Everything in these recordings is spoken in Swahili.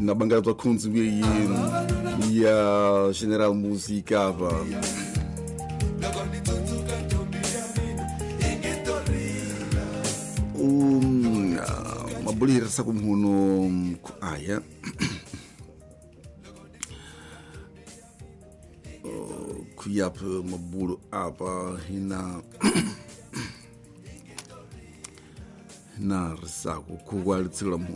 na bancada do Kunz e a General Música mabulira sa kumhuno aya kuyap mabulu apa hina na risako kuwalitsila mu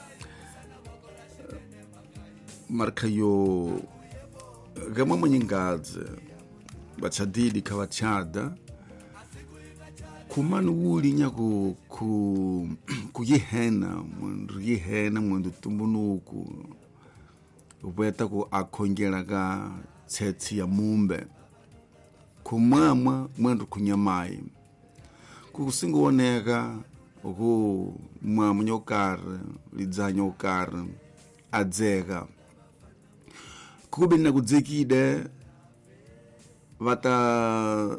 marka yo gama manyingadze bachadidi kawachada kumani wuli nyaku kuyihena mwendu tumbunuku ubeta ku akhongela ka tsetsi ya mumbe kumamwa mwendu kunyamai kusingoneka uku mwamu nyokari lidza nyokari adzeka kukubena kudzekide vata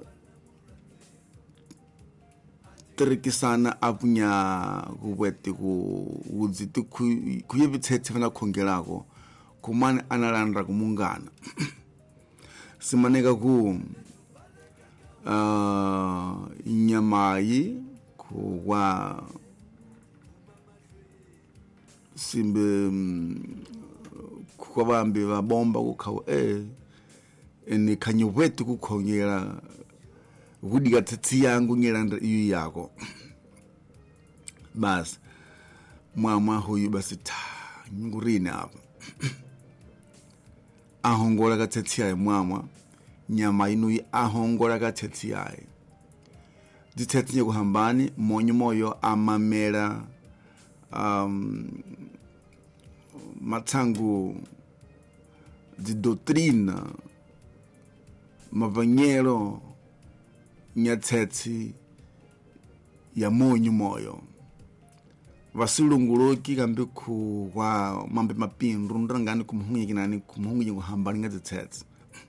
trikisana apunya kuwete ku udziti kuyevitsetse vana khongelako kumani analandra kumungana simaneka ku nyamayi kuwa simbe kwa vambi va bomba kukhawa eni kanyuwetu kukhongela kudiga tsetsi yangu nyelanda iyo yako bas mama huyu basi ngurine apa ahongola ka tsetsi ya mama nyama inu ahongola ka tsetsi ya ditsetsi nye kuhambani monyo moyo amamera matsangu di doutrina mavanyero nyatsetsi ya monyo moyo vasilunguloki kambe ku wa mambe mapindu ndangani kumhunye kinani kumhunye kuhambani ngatsetsi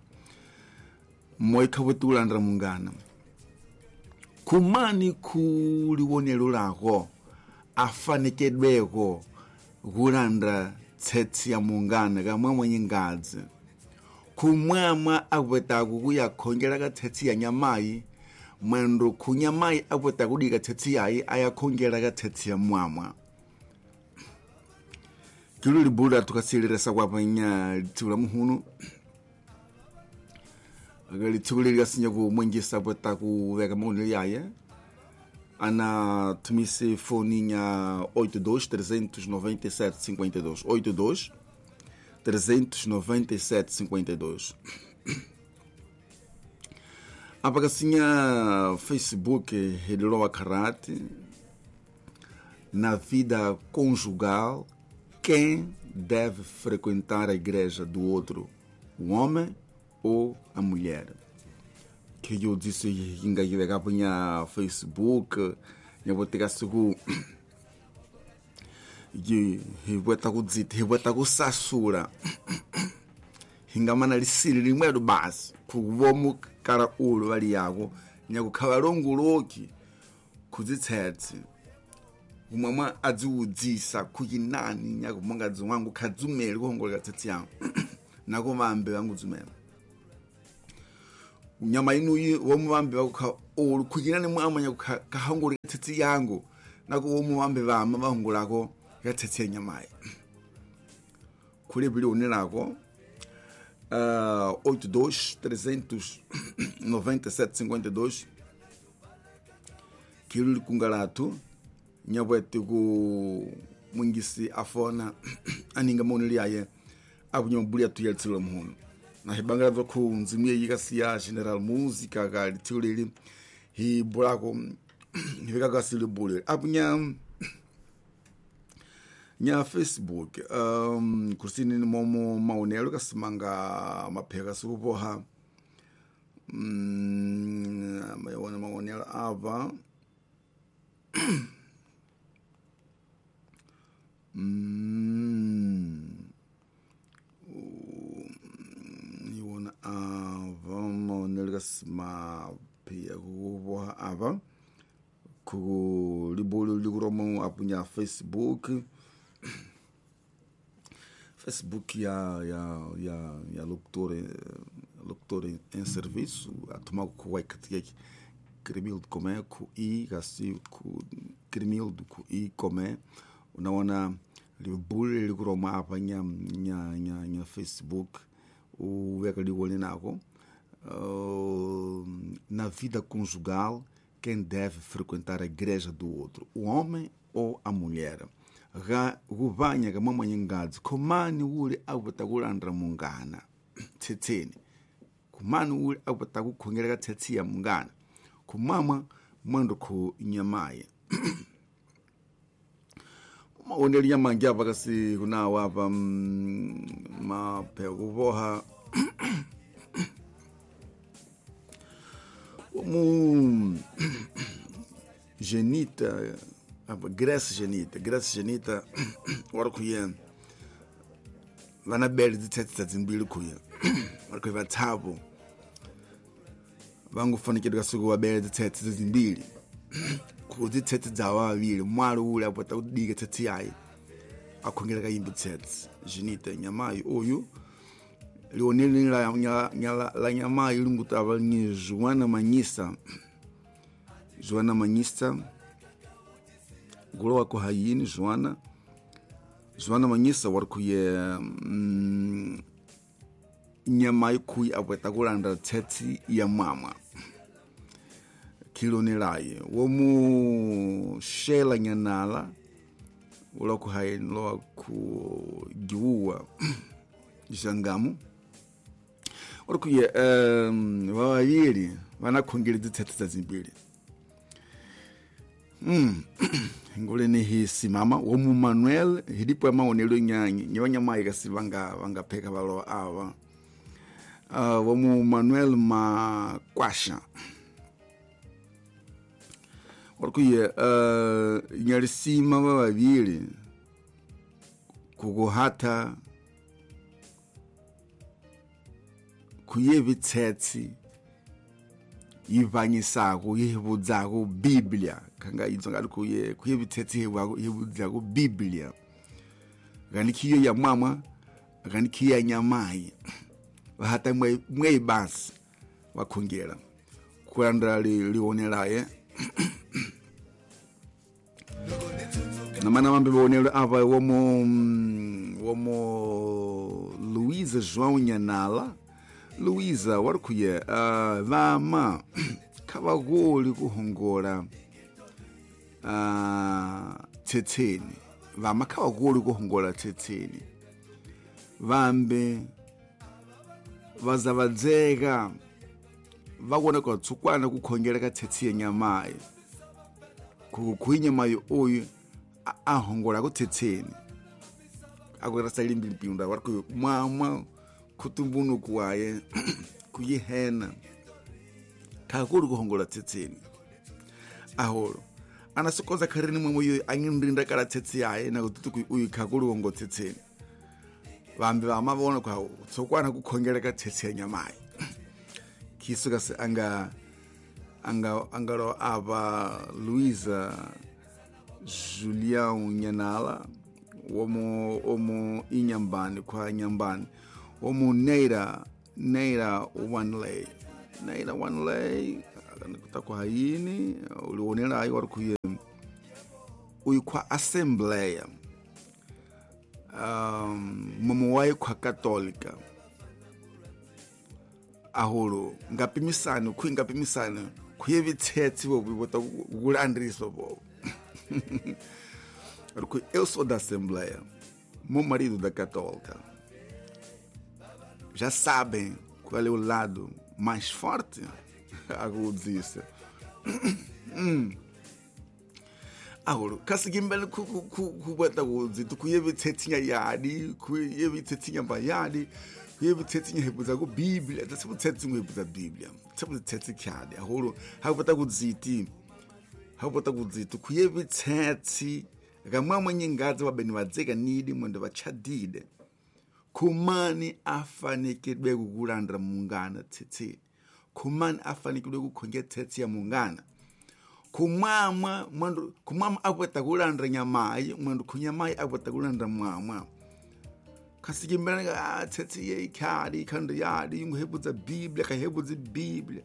moyo khawetulandra mungana kumani kuliwonelo lako afanekedweko kulandra tsetsi ya mungana kamwe mwenye ngadze kumwamwa akweta kuya khongela ka tsetsi ya nyamayi mwendo kunyamayi akweta kudika tsetsi yayi ayakhongela ka tsetsi ya mwamwa kilo libula tukasiliresa kwa panya litula muhunu agali tsulirika sinya ku mwengisa akweta kuveka mauneli yaye ana tumise foninha 82 397 52 apakasinha Facebook Heliloa Karate na vida conjugal quem deve frequentar a igreja do outro, o homem ou a mulher. Que eu disse inga yiveka punya Facebook nyabotika siku hibweta kudziti hibweta kusasura hingamana lisili limwedu basi kuvomu kara ulu vali yako nyakukhala longoloki kudzitsetsi umwamwa adziudzisa kuyinani nyakumongadzi wangu khadzumeli kuhongoleka tsetsi yangu nako vambe vangu dzumela nyama inu womu vambe vakukha ulu kuyinani mwamanya kahongoleka tsetsi yangu nako womu vambe vama vahongolako ya tsetsi ya nyamayi kule vile unelako 82 397 52 kilo likungalatu nyabwete ku mwingisi afona aninga moneli yaye abunyombulia tuyalitsilo muhono na hibangala vako nzimie yikasiya General Música ka litulili hi bulako hiveka kasili bule abunya nya Facebook kusini ni momo maonelo kasimanga mapheka sukupoha mayona maonelo ava yona ava maonelo kasimapia kupoha ava ku libolo likuromo apunya Facebook Facebook ya locutor em serviço, a tomar o que Crimildo come ku I gasi ku Crimildo ku I come unaona libuli likuroma hapa nya Facebook uweka liwole nako na vida conjugal quem deve frequentar a igreja do outro, o homem ou a mulher. Guvanya ga mama nyingazi komani uli awutakulandra mungana tsetseni kumani uli awutakukhongereka tsetsi ya mungana kumama mwendo ku nyamaye maoneli nyamangi apa kasi kunawa apa mapekuvoha genita Graça genita wari kuya vana bele dzitsetse dzimbili kuya wari kuya vatsapo vangufanikira kasuku wa bele dzitsetse dzimbili ku dzitsetse dza vavili mwali ule apota kudika tsetse yayi akhongera kayimbi tsetse genita nyamayi uyu lioneli la nyamayi lungutava ni Joana Manyisa gulowa ko hayini Joana Manyisa wari kuye nyamayi kuyi apota kulanda tsetsi ya mama kilonelaye womu shela nyanala ulo ku hayini lo ku giwa jangamu wari kuye vavavili vanakhongela dzitsetse dzimbili ngole ni hisi mama womu Manuel hidipo ya maonelo nyanyi nyawanyamayi kasi vanga peka valo ava womu Manuel Makwasha warikuye nyalisima vavavili kukuhata kuyevi tsetsi yivanyisako yivudzako Biblia kanga idzo ngali kuyevi tsetsi yivudzako Biblia ganikiyo ya mama ganikiyo ya nyamayi vahata mwe basi wakhongela kulandra liwonelaye namana mambe bonelo ava womo Luísa João Nyanala Luísa warikuye vama kavagoli kuhongola tsetseni vama kavagoli kuhongola tsetseni vambe vazavadzeka vakona kwa tsukwana kukhongela ka tsetsi ya nyamayi kuinyamayi uyu ahongola ku tsetseni akurasa limbilipinda warikuye mama kutumbunu kuwaye kuyihena kakuli kuhongola tsetseni aholo anasikoza kharini mwe yo angindinda kala tsetsi yaye na kututu uyu kakuli hongo tsetseni vambe vamavona kwa tsokwana kukhongeleka tsetsi ya nyamayi kisuka se angalo ava Luísa Julião Nyanala womo inyambani kwa nyambani womu Neira Wanley kutakwa hayini uliwonela ayi warikuye uyu kwa Assembleia momo wayi kwa Katolika aholo ngapimisano kuyevi tsetsi bobo bota kulandriso bobo warikuye eu sou da Assembleia meu marido da Católica já sabem qual é o lado mais forte agudizisa aholo kasigimbele kubata kuzitu kuyevi tsetsi yadi kuyevi tsetsi bayadi kuyevi tsetsi hebuza ku Biblia tsetsi tsetsi hebuza Biblia tsetsi kyadi aholo hakubata kuziti kuyevi tsetsi kamwe nyingazi wabeni wadzeka nidi mwendo vachadide kumani afanikirwe kukulandra mungana tsetseni kumani afanikirwe kukhonge tsetsi ya mungana kumama apota kulandra nyamayi mwendo kunyamayi apota kulandra mwamwa kasikimbana tsetsi ye ikhali khanda yali yungehebudza Biblia kahebudza Biblia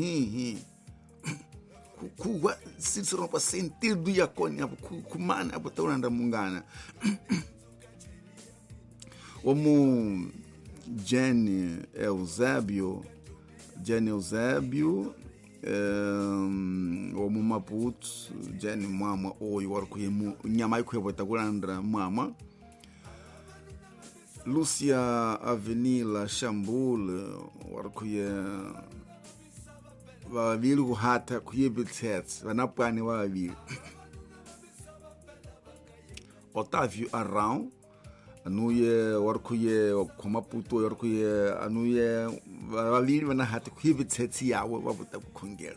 kuwa sisiro pa sentido yakoni apo kumana apo tauranda mungana omu Jenny Eusébio omu Maputo Jenny mama oyo warkuye nyama ikwebota kulandra mama Lúcia Avenila Xambule warkuye vavili kuhata kuyebetsets vanapwani vavili Otávio Arão anuye warkuye kwa Maputo warkuye anuye vavili vanahata kuyebetsetsi yawo vavuta kukhongela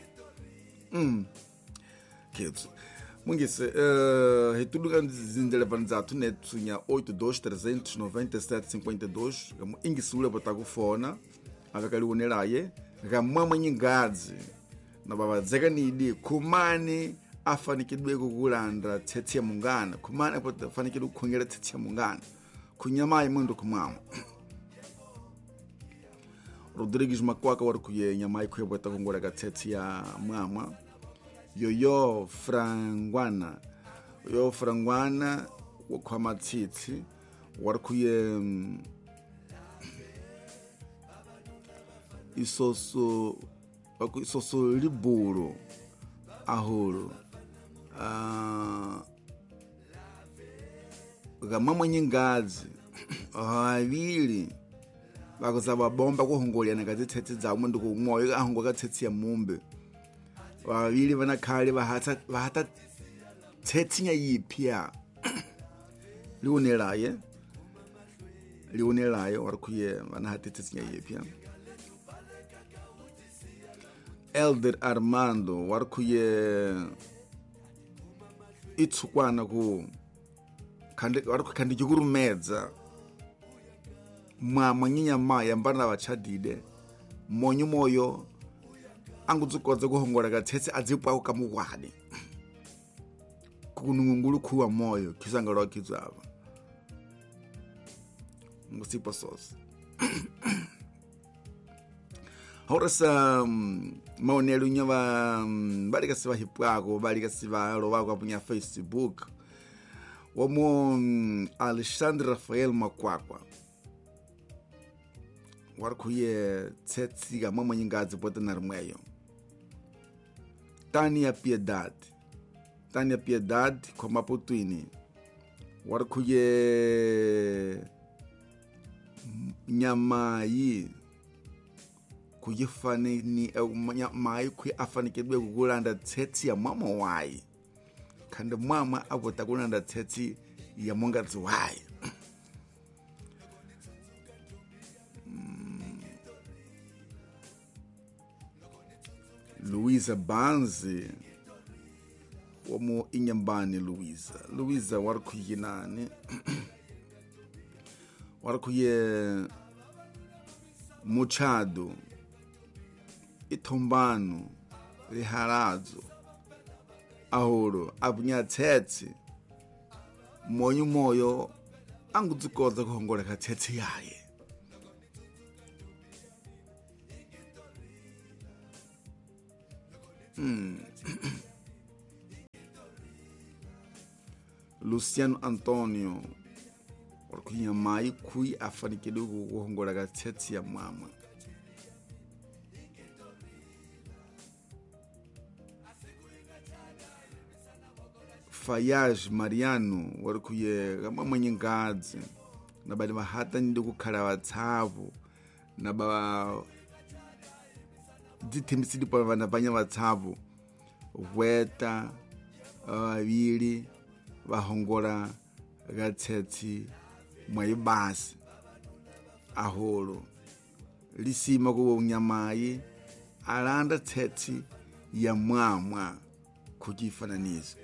ketso mungese hituluka nzindele vanzatu netsunya 82 397 52 gamu ingisule vota kufona avakaliwonelaye gamamwe nyingadzi na vavadzeka nidi kumani afanikidwe kukulanda tsetsi ya mungana kumani afanikidwe kukhongela tsetsi ya mungana kunyamayi mundu kumwama Rodrigues Makwaka warkuye nyamayi kuhebweta kongoleka tsetsi ya mwama yoyo frangwana kwa matsitsi warkuye isoso liburo ahoro gamamwe nyingadzi avili vakuzava bomba kuhongoliana kadzitsetsi dzawo mundu kumwoyo ahongoka tsetsi ya mumbe vavili vanakhale vahata tsetsi nya yipya liwonelaye warikuye vanahata tsetsi nya yipya Elder Armando warikuye itsukwana ku kandi chikurumedza mwamwe nyinyamaya mbana vachadide monyu moyo angudzikodza kuhongola katsetse adzipwako kamukwadi kunungungulu kuwa moyo kisangalo kidzava ngusipa sosi horasa maonelo nyava balika siva hipwako balika siva lovako apunya Facebook womo Alexandre Rafael Makwakwa warikuye tsetsi gamamwe nyingadzi pota na rimweyo Tania Piedade kwa Maputo ini warikuye nyamayi kuyifanini nyamayi kuyafanikidwe kukulanda tsetsi ya mama wayi kandi mama avota kulanda tsetsi ya mongadzi wayi Luisa Banzi womo inyambani Luisa warikuye nani warikuye Muchado Itombano Liharadzo ahoro apunya tsetsi monyu moyo angudzikodza kuhongoleka tsetsi yaye Luciano Antonio warikunyamayi kui afanikidwe kuhongoleka tsetsi ya mama Fayaz Mariano warikuye gamamwe nyingadzi na bali vahata nidi kukhala vatsavu na ba dzithimisidi pa vana vanya vatsavu vweta vavili vahongola katsetsi mwayibasi aholo lisima kuwo nyamayi alanda tsetsi ya mwamwa kuchifananizo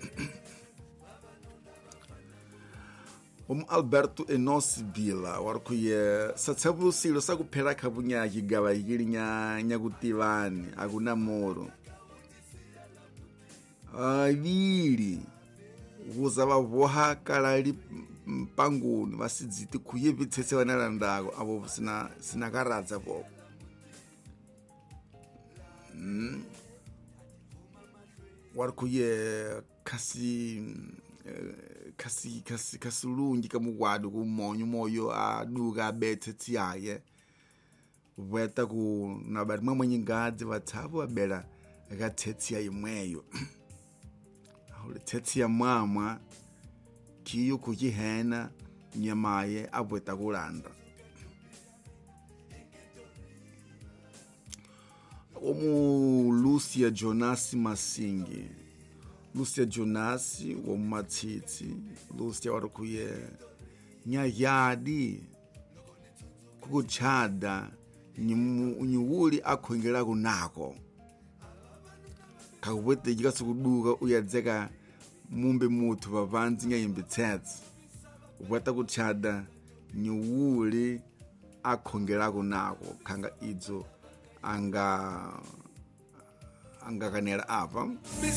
Alberto Enosi Bila warikuye satsavusilo sakuphela khavunyaki gava hikili nyakutivani akunamoro avili kuza vavoha kalali mpanguni vasidziti kuye vitsetse vanalandako avo sina karadza popo. Wari kuye kasilungi kamugwadu kumonyo moyo aduka abethe tsiyaye veta ku na bari mwe nyingadzi vatsavu abela akathetsiya imweyo aule thetsiya mwamwa kiyo kukihena nyamaye abweta kulanda omu Lucia Jonas Masingi. Lucia Jonas womu matsitsi. Lucia wari kuye nyayadi kukuchada nyuwuli akhwengela kunako kakubwete jikasi kuduka uyadzeka mumbe mutu vavanzi nyayimbi tsetse ubweta kuchada nyuwuli akhwengela kunako khanga idzo angakanela apa.